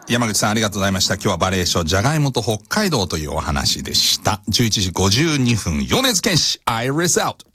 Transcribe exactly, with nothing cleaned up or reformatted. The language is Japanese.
山口さんありがとうございました。今日はバレエ書じゃがいもと北海道というお話でした。じゅういちじごじゅうにふん、米津玄師、Iris Out。